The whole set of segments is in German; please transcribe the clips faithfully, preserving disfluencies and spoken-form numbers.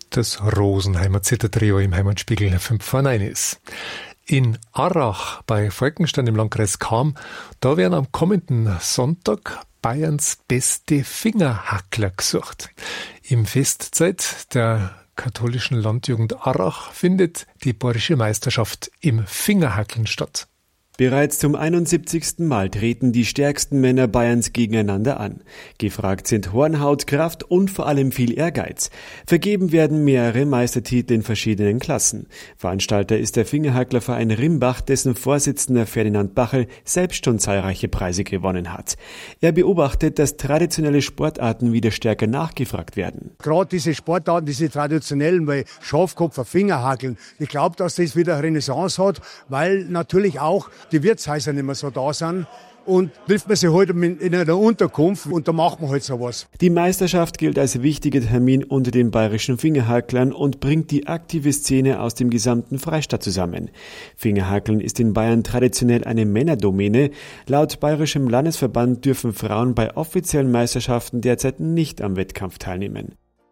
das Rosenheimer Zittertrio im Heimatspiegel fünf vor neun ist. In Arrach bei Falkenstein im Landkreis Cham, da werden am kommenden Sonntag Bayerns beste Fingerhackler gesucht. Im Festzeit der katholischen Landjugend Arrach findet die bayerische Meisterschaft im Fingerhackeln statt. Bereits zum einundsiebzigsten Mal treten die stärksten Männer Bayerns gegeneinander an. Gefragt sind Hornhaut, Kraft und vor allem viel Ehrgeiz. Vergeben werden mehrere Meistertitel in verschiedenen Klassen. Veranstalter ist der Fingerhacklerverein Rimbach, dessen Vorsitzender Ferdinand Bachel selbst schon zahlreiche Preise gewonnen hat. Er beobachtet, dass traditionelle Sportarten wieder stärker nachgefragt werden. Gerade diese Sportarten, diese traditionellen, weil Schafkopfer, Fingerhackeln, ich glaube, dass das wieder Renaissance hat, weil natürlich auch die Wirtshäuser nicht mehr so da sind. Und trifft man sich heute halt in einer Unterkunft und da macht man halt sowas. Die Meisterschaft gilt als wichtiger Termin unter den bayerischen Fingerhacklern und bringt die aktive Szene aus dem gesamten Freistaat zusammen. Fingerhackeln ist in Bayern traditionell eine Männerdomäne. Laut bayerischem Landesverband dürfen Frauen bei offiziellen Meisterschaften derzeit nicht am Wettkampf teilnehmen.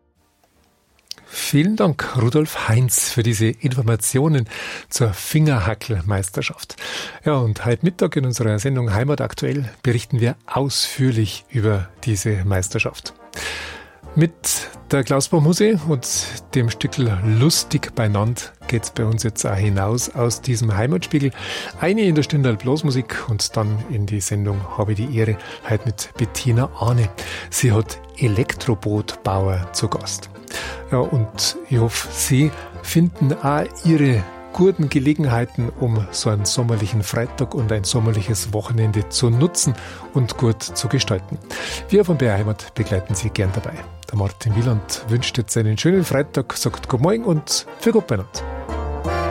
Vielen Dank, Rudolf Heinz, für diese Informationen zur Fingerhackelmeisterschaft. Ja, und heute Mittag in unserer Sendung Heimat aktuell berichten wir ausführlich über diese Meisterschaft. Mit der Klausbaumhuse und dem Stückl Lustig beinand geht's bei uns jetzt auch hinaus aus diesem Heimatspiegel. Eine in der Stunde Blasmusik und dann in die Sendung habe ich die Ehre heute mit Bettina Ahne. Sie hat Elektrobootbauer zu Gast. Ja, und ich hoffe, Sie finden auch Ihre guten Gelegenheiten, um so einen sommerlichen Freitag und ein sommerliches Wochenende zu nutzen und gut zu gestalten. Wir von B R Heimat begleiten Sie gern dabei. Der Martin Wieland wünscht jetzt einen schönen Freitag, sagt Guten Morgen und für Gott beieinander.